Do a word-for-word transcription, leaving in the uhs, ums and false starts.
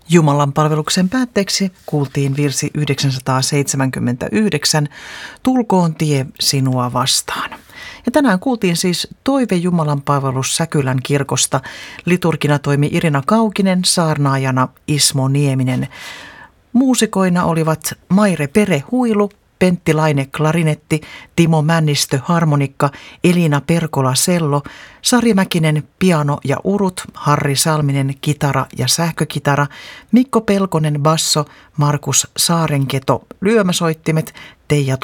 Jumalan palveluksen päätteeksi kuultiin virsi yhdeksänsataaseitsemänkymmentäyhdeksän, Tulkoon tie sinua vastaan. Ja tänään kuultiin siis Toive Jumalan palvelus Säkylän kirkosta. Liturgina toimi Irina Kaukinen, saarnaajana Ismo Nieminen. Muusikoina olivat Maire Pere huilu, Pentti Laine klarinetti, Timo Männistö harmonikka, Elina Perkola sello, Sari Mäkinen piano ja urut, Harri Salminen kitara ja sähkökitara, Mikko Pelkonen basso, Markus Saarenketo lyömäsoittimet, Teija